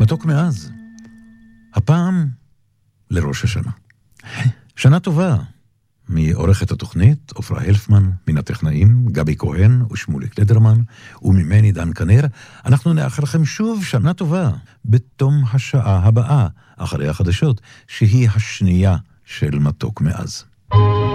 מתוק מאז. הפעם לראש השנה. שנה טובה. מעורכת התוכנית, עופרה הלפמן, מן הטכנאים, גבי כהן ושמוליק לדרמן, וממני דן כנר, אנחנו נאחל לכם שוב שנה טובה, בתום השעה הבאה, אחרי החדשות, שהיא השנייה של מתוק מאז.